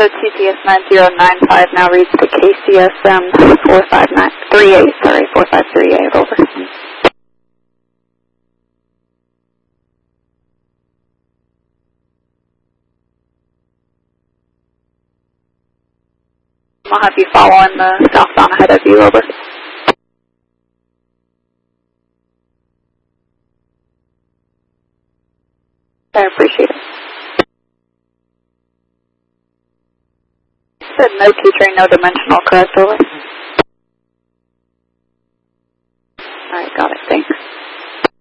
So TTS 9095 now reads to KCSM 4538, over. I'll have you following the southbound ahead of you, over. I appreciate it. Said no key train, no dimensional, correct, over.